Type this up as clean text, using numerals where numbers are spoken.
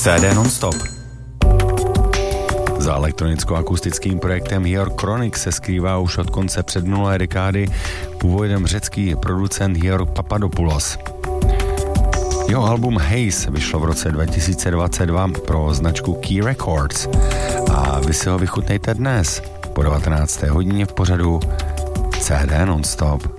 CD non-stop. Za elektronicko-akustickým projektem Hior Chronic se skrývá už od konce předminulé dekády původem řecký producent Hior Papadopoulos. Jeho album Haze vyšlo v roce 2022 pro značku Key Records a vy si ho vychutnejte dnes po 19. hodině v pořadu CD non-stop.